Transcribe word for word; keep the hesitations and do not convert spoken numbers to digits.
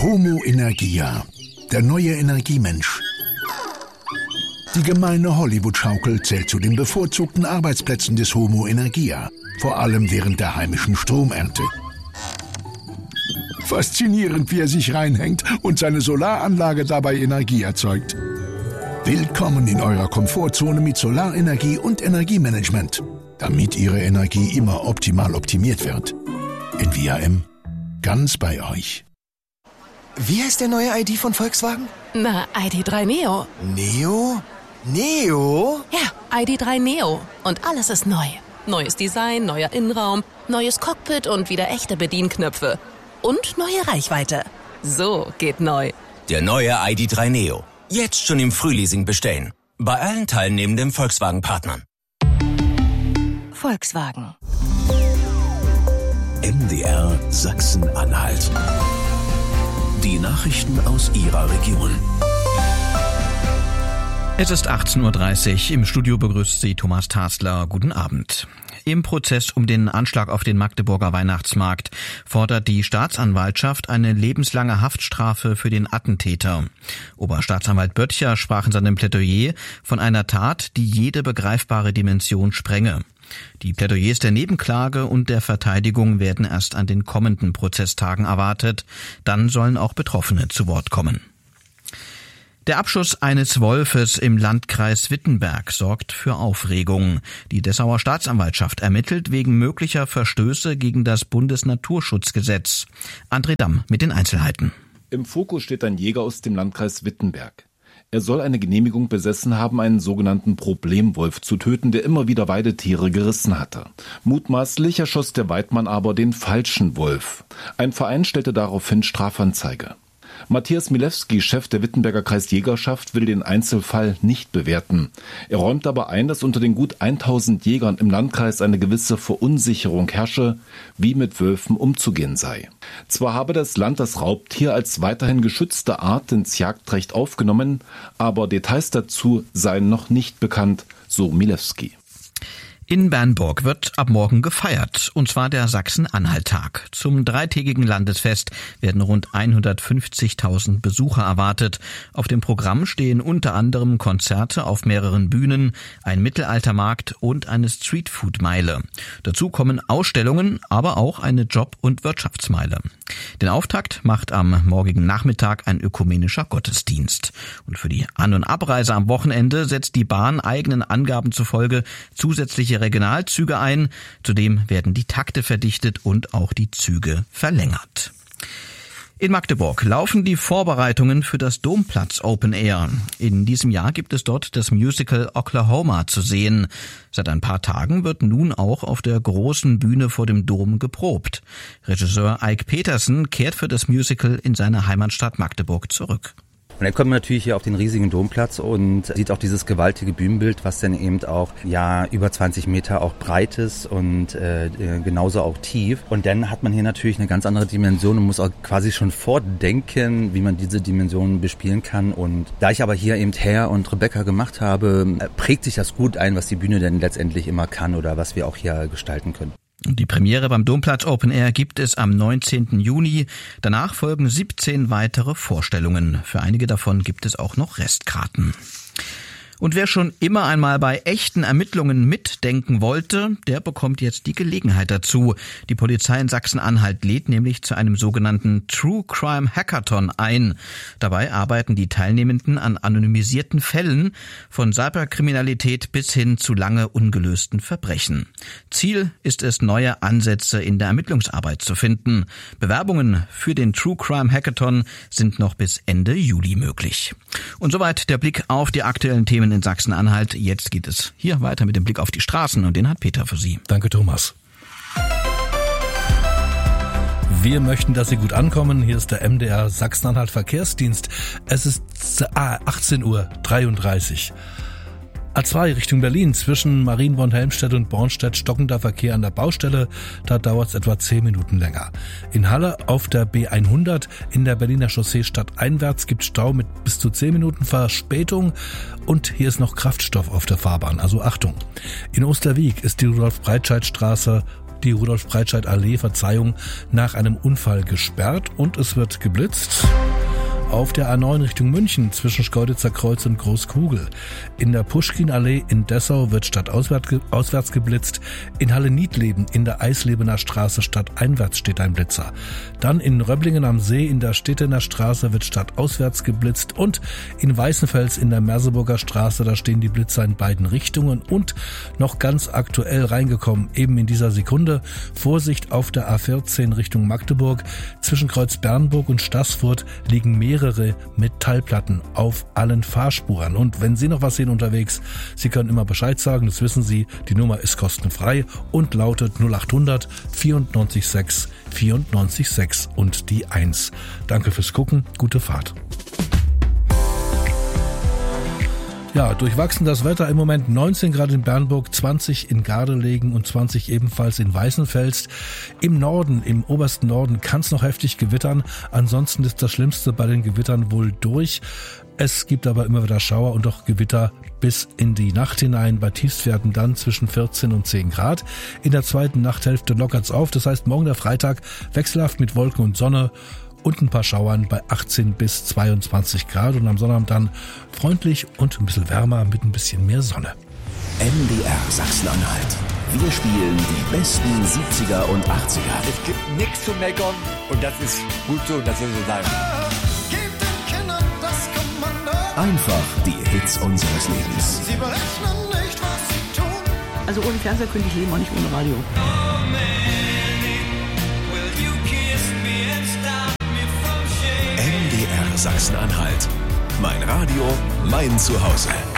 Homo Energia, der neue Energiemensch. Die gemeine Hollywood-Schaukel zählt zu den bevorzugten Arbeitsplätzen des Homo Energia, vor allem während der heimischen Stromernte. Faszinierend, wie er sich reinhängt und seine Solaranlage dabei Energie erzeugt. Willkommen in eurer Komfortzone mit Solarenergie und Energiemanagement, damit Ihre Energie immer optimal optimiert wird. In V R M, ganz bei euch. Wie heißt der neue I D von Volkswagen? Na, I D drei Neo. Neo? Neo? Ja, I D drei Neo. Und alles ist neu. Neues Design, neuer Innenraum, neues Cockpit und wieder echte Bedienknöpfe. Und neue Reichweite. So geht neu. Der neue I D drei Neo. Jetzt schon im Frühleasing bestellen. Bei allen teilnehmenden Volkswagen-Partnern. Volkswagen. M D R Sachsen-Anhalt. Die Nachrichten aus Ihrer Region. Es ist achtzehn Uhr dreißig. Im Studio begrüßt Sie Thomas Tassler. Guten Abend. Im Prozess um den Anschlag auf den Magdeburger Weihnachtsmarkt fordert die Staatsanwaltschaft eine lebenslange Haftstrafe für den Attentäter. Oberstaatsanwalt Böttcher sprach in seinem Plädoyer von einer Tat, die jede begreifbare Dimension sprenge. Die Plädoyers der Nebenklage und der Verteidigung werden erst an den kommenden Prozesstagen erwartet. Dann sollen auch Betroffene zu Wort kommen. Der Abschuss eines Wolfes im Landkreis Wittenberg sorgt für Aufregung. Die Dessauer Staatsanwaltschaft ermittelt wegen möglicher Verstöße gegen das Bundesnaturschutzgesetz. André Damm mit den Einzelheiten. Im Fokus steht ein Jäger aus dem Landkreis Wittenberg. Er soll eine Genehmigung besessen haben, einen sogenannten Problemwolf zu töten, der immer wieder Weidetiere gerissen hatte. Mutmaßlich erschoss der Weidmann aber den falschen Wolf. Ein Verein stellte daraufhin Strafanzeige. Matthias Milewski, Chef der Wittenberger Kreisjägerschaft, will den Einzelfall nicht bewerten. Er räumt aber ein, dass unter den gut tausend Jägern im Landkreis eine gewisse Verunsicherung herrsche, wie mit Wölfen umzugehen sei. Zwar habe das Land das Raubtier als weiterhin geschützte Art ins Jagdrecht aufgenommen, aber Details dazu seien noch nicht bekannt, so Milewski. In Bernburg wird ab morgen gefeiert, und zwar der Sachsen-Anhalt-Tag. Zum dreitägigen Landesfest werden rund hundertfünfzigtausend Besucher erwartet. Auf dem Programm stehen unter anderem Konzerte auf mehreren Bühnen, ein Mittelaltermarkt und eine Streetfood-Meile. Dazu kommen Ausstellungen, aber auch eine Job- und Wirtschaftsmeile. Den Auftakt macht am morgigen Nachmittag ein ökumenischer Gottesdienst. Und für die An- und Abreise am Wochenende setzt die Bahn eigenen Angaben zufolge zusätzliche Regionalzüge ein. Zudem werden die Takte verdichtet und auch die Züge verlängert. In Magdeburg laufen die Vorbereitungen für das Domplatz Open Air. In diesem Jahr gibt es dort das Musical Oklahoma zu sehen. Seit ein paar Tagen wird nun auch auf der großen Bühne vor dem Dom geprobt. Regisseur Ike Petersen kehrt für das Musical in seine Heimatstadt Magdeburg zurück. Und dann kommt man natürlich hier auf den riesigen Domplatz und sieht auch dieses gewaltige Bühnenbild, was dann eben auch ja über zwanzig Meter auch breit ist und äh, genauso auch tief. Und dann hat man hier natürlich eine ganz andere Dimension und muss auch quasi schon vordenken, wie man diese Dimensionen bespielen kann. Und da ich aber hier eben Herr und Rebecca gemacht habe, prägt sich das gut ein, was die Bühne denn letztendlich immer kann oder was wir auch hier gestalten können. Die Premiere beim Domplatz Open Air gibt es am neunzehnten Juni. Danach folgen siebzehn weitere Vorstellungen. Für einige davon gibt es auch noch Restkarten. Und wer schon immer einmal bei echten Ermittlungen mitdenken wollte, der bekommt jetzt die Gelegenheit dazu. Die Polizei in Sachsen-Anhalt lädt nämlich zu einem sogenannten True Crime Hackathon ein. Dabei arbeiten die Teilnehmenden an anonymisierten Fällen von Cyberkriminalität bis hin zu lange ungelösten Verbrechen. Ziel ist es, neue Ansätze in der Ermittlungsarbeit zu finden. Bewerbungen für den True Crime Hackathon sind noch bis Ende Juli möglich. Und soweit der Blick auf die aktuellen Themen in Sachsen-Anhalt. Jetzt geht es hier weiter mit dem Blick auf die Straßen und den hat Peter für Sie. Danke, Thomas. Wir möchten, dass Sie gut ankommen. Hier ist der M D R Sachsen-Anhalt Verkehrsdienst. Es ist achtzehn Uhr dreiunddreißig. A zwei Richtung Berlin zwischen Marienborn-Helmstedt und Bornstedt stockender Verkehr an der Baustelle. Da dauert es etwa zehn Minuten länger. In Halle auf der B hundert in der Berliner Chaussee stadteinwärts gibt Stau mit bis zu zehn Minuten Verspätung. Und hier ist noch Kraftstoff auf der Fahrbahn, also Achtung. In Osterwieck ist die Rudolf-Breitscheid-Straße die Rudolf-Breitscheid-Allee, Verzeihung, nach einem Unfall gesperrt und es wird geblitzt. Auf der A neun Richtung München zwischen Schkeuditzer Kreuz und Großkugel. In der Puschkin-Allee in Dessau wird stadtauswärts geblitzt. In Halle-Niedleben in der Eislebener Straße stadteinwärts steht ein Blitzer. Dann in Röblingen am See in der Stettener Straße wird stadtauswärts geblitzt. Und in Weißenfels in der Merseburger Straße, da stehen die Blitzer in beiden Richtungen. Und noch ganz aktuell reingekommen, eben in dieser Sekunde, Vorsicht auf der A vierzehn Richtung Magdeburg. Zwischen Kreuz Bernburg und Staßfurt liegen mehrere mehrere Metallplatten auf allen Fahrspuren. Und wenn Sie noch was sehen unterwegs, Sie können immer Bescheid sagen, das wissen Sie. Die Nummer ist kostenfrei und lautet null acht hundert vierundneunzig sechs vierundneunzig sechs und die eins. Danke fürs Gucken, gute Fahrt. Ja, durchwachsen das Wetter im Moment. neunzehn Grad in Bernburg, zwanzig in Gardelegen und zwanzig ebenfalls in Weißenfels. Im Norden, im obersten Norden kann es noch heftig gewittern. Ansonsten ist das Schlimmste bei den Gewittern wohl durch. Es gibt aber immer wieder Schauer und auch Gewitter bis in die Nacht hinein. Bei Tiefstwerten dann zwischen vierzehn und zehn Grad. In der zweiten Nachthälfte lockert's auf. Das heißt, morgen der Freitag wechselhaft mit Wolken und Sonne. Und ein paar Schauern bei achtzehn bis zweiundzwanzig Grad und am Sonnabend dann freundlich und ein bisschen wärmer mit ein bisschen mehr Sonne. M D R Sachsen-Anhalt. Wir spielen die besten siebziger und achtziger. Es gibt nichts zu meckern und das ist gut so und das soll so sein. Einfach die Hits unseres Lebens. Sie berechnen nicht, was sie tun. Also ohne Fernseher könnte ich leben, auch nicht ohne Radio. M D R Sachsen-Anhalt. Mein Radio, mein Zuhause.